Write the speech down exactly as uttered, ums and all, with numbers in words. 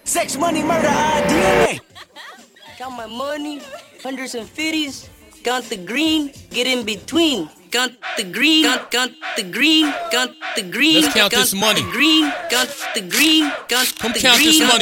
Sex, money, murder, I D N A. Count my money, hundreds and fifties. Count the green, get in between. Count the green, count, count the green, count the green. Let's count this money. The green, count the green, count Come the count green. this money.